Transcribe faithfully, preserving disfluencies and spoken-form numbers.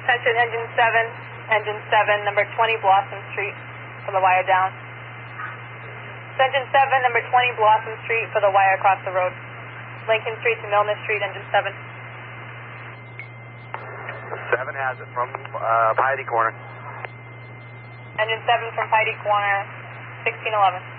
Attention, engine seven, engine seven, number twenty Blossom Street for the wire down. Engine seven, number twenty Blossom Street for the wire across the road. Lincoln Street to Milner Street, engine seven. seven has it from uh, Piety Corner. Engine seven from Piety Corner, sixteen eleven.